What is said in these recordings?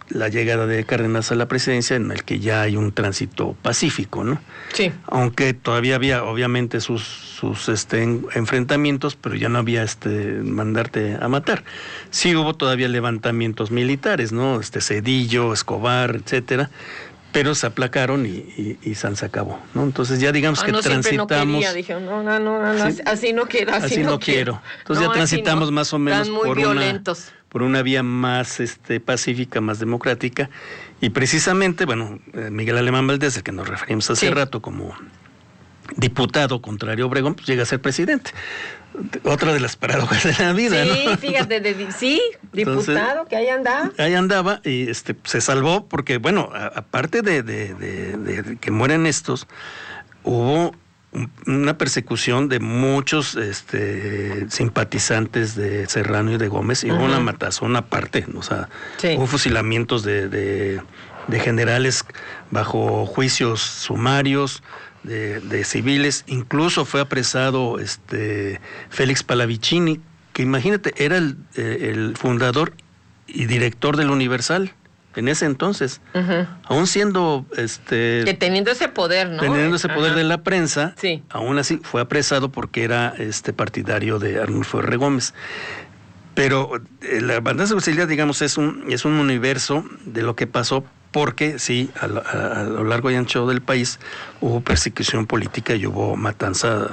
la llegada de Cárdenas a la presidencia, en el que ya hay un tránsito pacífico, ¿no? Sí. Aunque todavía había, obviamente, sus enfrentamientos, pero ya no había mandarte a matar. Sí hubo todavía levantamientos militares, ¿no? Cedillo, Escobar, etcétera, pero se aplacaron y se acabó, ¿no? Entonces ya digamos que transitamos. No quería, dije, no, sí, así no quiero, así no quiero. Entonces ya transitamos más o menos por una vía más pacífica, más democrática, y precisamente, bueno, Miguel Alemán Valdés, al que nos referimos hace rato como diputado contrario a Obregón, pues llega a ser presidente. Otra de las paradojas de la vida, sí, ¿no? Fíjate, diputado. Entonces, que ahí andaba. Ahí andaba y se salvó porque, bueno, aparte de que mueren estos, hubo una persecución de muchos simpatizantes de Serrano y de Gómez, y hubo una matazón aparte, o sea, hubo fusilamientos de generales bajo juicios sumarios, de civiles. Incluso fue apresado Félix Pallavicini, que imagínate, era el fundador y director del Universal en ese entonces, aún siendo que teniendo ese poder, ¿no? Teniendo ese poder de la prensa, aún así fue apresado porque era partidario de Arnulfo R. Gómez. Pero la banda de seguridad, digamos, es un universo de lo que pasó, porque sí, a lo largo y ancho del país hubo persecución política y hubo matanza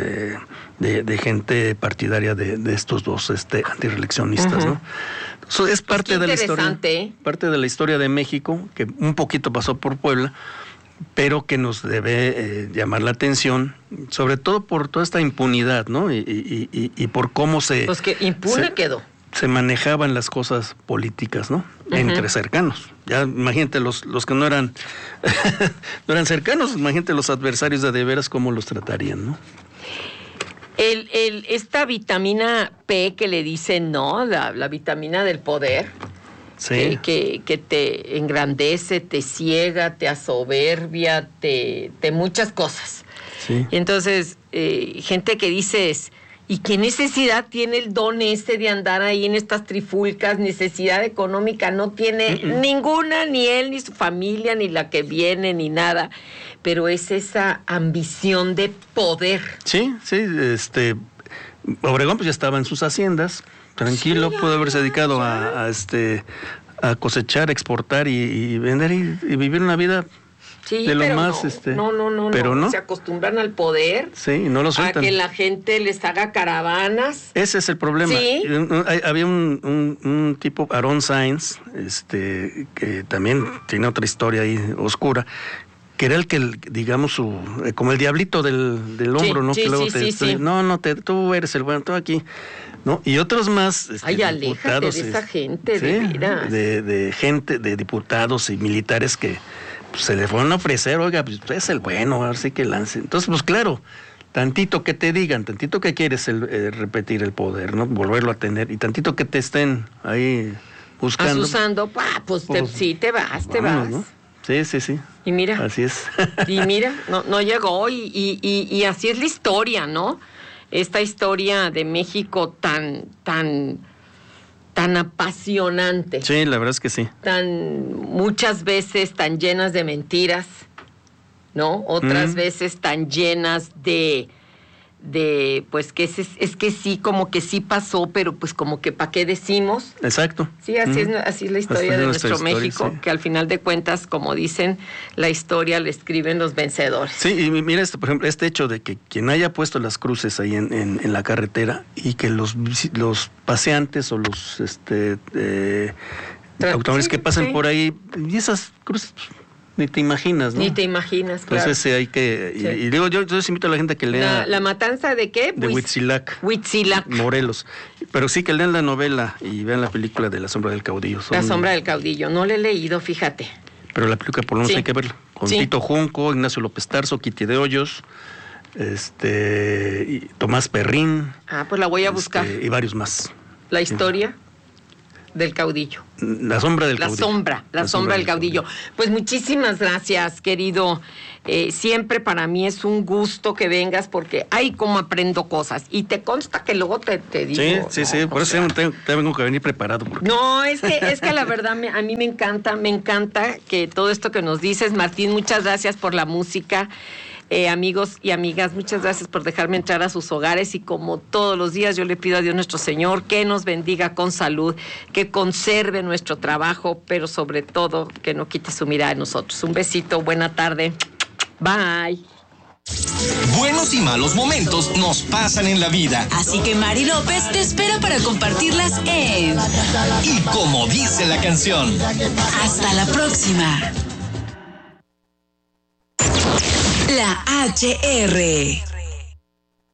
de gente partidaria de estos dos antireeleccionistas, ¿no? Eso es parte de la historia, parte de la historia de México, que un poquito pasó por Puebla, pero que nos debe llamar la atención, sobre todo por toda esta impunidad, ¿no? Y por cómo pues que impune quedó. Se manejaban las cosas políticas, ¿no? Entre cercanos. Ya imagínate los que no eran no eran cercanos, imagínate los adversarios de veras cómo los tratarían, ¿no? Esta vitamina P que le dicen, ¿no? La vitamina del poder. Sí. Que te engrandece, te ciega, te asoberbia, te muchas cosas. Sí. Y entonces, gente que dices, ¿y qué necesidad tiene el don de andar ahí en estas trifulcas? Necesidad económica no tiene ninguna, ni él, ni su familia, ni la que viene, ni nada. Pero es esa ambición de poder. Sí. Obregón pues ya estaba en sus haciendas, tranquilo, pudo haberse dedicado a cosechar, exportar y vender y vivir una vida de lo más no se acostumbran al poder, no lo sueltan, a que la gente les haga caravanas. Ese es el problema. Había un tipo, Aarón Sáenz, que también tiene otra historia ahí oscura, que era el que, digamos, como el diablito del hombro, ¿no? Que luego tú eres el bueno, tú aquí, ¿no? Y otros más, aléjate de esa gente, de veras. De gente, de diputados y militares que pues, se le fueron a ofrecer, oiga, pues tú eres el bueno, ahora sí que lance. Entonces, pues claro, tantito que te digan, tantito que quieres repetir el poder, ¿no? Volverlo a tener, y tantito que te estén ahí buscando. Asusando, pues te vas. ¿No? Sí. Y mira. Así es. Y mira, no llegó y así es la historia, ¿no? Esta historia de México tan apasionante. Sí, la verdad es que sí. Muchas veces tan llenas de mentiras, ¿no? Otras veces tan llenas de pues que es que sí, como que sí pasó, pero pues como que ¿para qué decimos? Exacto. Sí, así es la historia de nuestro México, que al final de cuentas, como dicen, la historia la escriben los vencedores. Sí, y mira por ejemplo, este hecho de que quien haya puesto las cruces ahí en la carretera y que los paseantes o los automóviles que pasan por ahí, y esas cruces ni te imaginas, ¿no? Ni te imaginas, claro. Entonces hay que... Y digo, yo les invito a la gente a que lea... ¿La matanza de qué? De Huitzilac. Morelos. Pero sí que lean la novela y vean la película de La Sombra del Caudillo. La Sombra del Caudillo. No la he leído, fíjate. Pero la película por lo menos hay que verla. Con Tito Junco, Ignacio López Tarso, Kitty de Hoyos, y Tomás Perrín. Pues la voy a buscar. Y varios más. ¿La historia? del caudillo. La sombra del caudillo. La sombra del caudillo. Pues muchísimas gracias, querido. Siempre para mí es un gusto que vengas porque ay, cómo aprendo cosas. Y te consta que luego te digo. Sí, por eso tengo que venir preparado. No, es que la verdad a mí me encanta que todo esto que nos dices. Martín, muchas gracias por la música. Amigos y amigas, muchas gracias por dejarme entrar a sus hogares y como todos los días yo le pido a Dios nuestro Señor que nos bendiga con salud, que conserve nuestro trabajo, pero sobre todo que no quite su mirada de nosotros. Un besito, buena tarde. Bye. Buenos y malos momentos nos pasan en la vida. Así que Mari López te espera para compartirlas en Y como dice la canción. Hasta la próxima. La HR.